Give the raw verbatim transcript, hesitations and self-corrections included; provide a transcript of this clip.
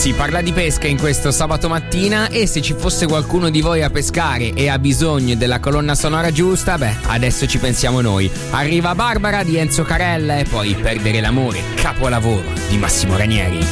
Si parla di pesca in questo sabato mattina e se ci fosse qualcuno di voi a pescare e ha bisogno della colonna sonora giusta, beh, adesso ci pensiamo noi. Arriva Barbara di Enzo Carella e poi Perdere l'amore, capolavoro di Massimo Ranieri.